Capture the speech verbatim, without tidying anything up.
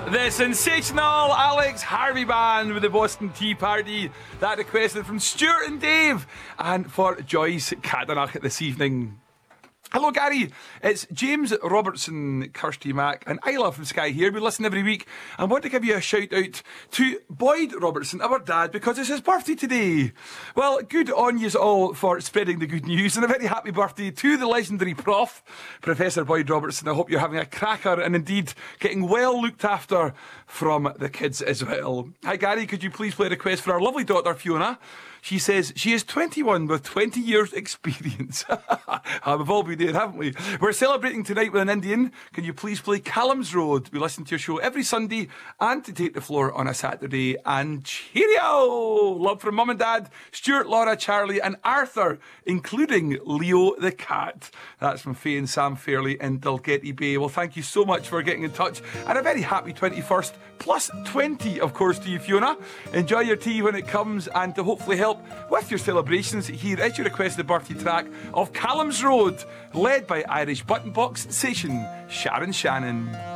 The sensational Alex Harvey Band with the Boston Tea Party. That requested from Stuart and Dave. And for Joyce Cadenach this evening. Hello, Gary. It's James Robertson, Kirsty Mack, and Isla from Sky here. We listen every week. I want to give you a shout out to Boyd Robertson, our dad, because it's his birthday today. Well, good on yous all for spreading the good news, and a very happy birthday to the legendary Prof, Professor Boyd Robertson. I hope you're having a cracker and indeed getting well looked after from the kids as well. Hi, Gary. Could you please play a request for our lovely daughter, Fiona? She says she is twenty-one with twenty years experience. We've all been there, haven't we? We're celebrating tonight with an Indian. Can you please play Callum's Road? We listen to your show every Sunday and to take the floor on a Saturday. And cheerio! Love from Mum and Dad, Stuart, Laura, Charlie and Arthur, including Leo the cat. That's from Faye and Sam Fairley in Dalgetty Bay. Well, thank you so much for getting in touch. And a very happy twenty-first plus twenty, of course, to you, Fiona. Enjoy your tea when it comes, and to hopefully help with your celebrations, here is your requested birthday track of Callum's Road, led by Irish button box sensation Sharon Shannon.